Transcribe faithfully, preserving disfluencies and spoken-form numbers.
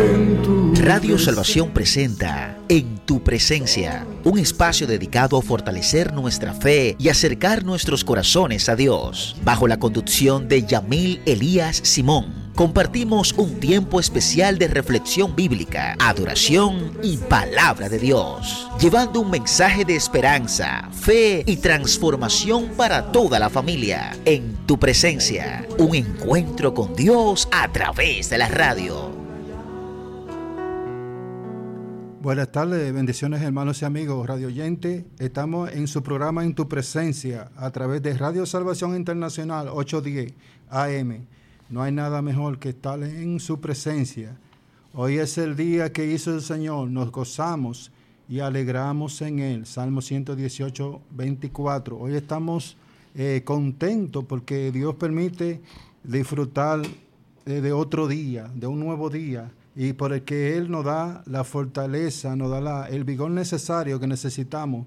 en tu Radio Salvación presenta En tu presencia, un espacio dedicado a fortalecer nuestra fe y acercar nuestros corazones a Dios. Bajo la conducción de Yamil Elías Simón, compartimos un tiempo especial de reflexión bíblica, adoración y palabra de Dios, llevando un mensaje de esperanza, fe y transformación para toda la familia. En tu presencia, un encuentro con Dios a través de la radio. Buenas tardes, bendiciones hermanos y amigos radio oyentes. Estamos en su programa En tu presencia a través de Radio Salvación Internacional ochocientos diez A M. No hay nada mejor que estar en su presencia. Hoy es el día que hizo el Señor, nos gozamos y alegramos en Él. Salmo ciento dieciocho, veinticuatro. Hoy estamos eh, contentos porque Dios permite disfrutar eh, de otro día, de un nuevo día, y por el que Él nos da la fortaleza, nos da la, el vigor necesario que necesitamos